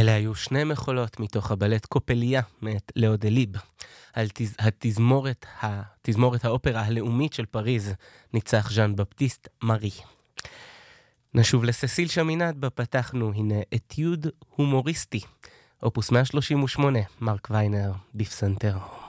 אלה היו שני מחולות מתוך הבלט קופליה מאת לאו דליב. על התזמורת האופרה הלאומית של פריז ניצח ז'אן בפטיסט מארי. נשוב לססיל שמינת בפתחנו, הנה אתיוד הומוריסטי, אופוס 138, מרק ויינר בפסנתר.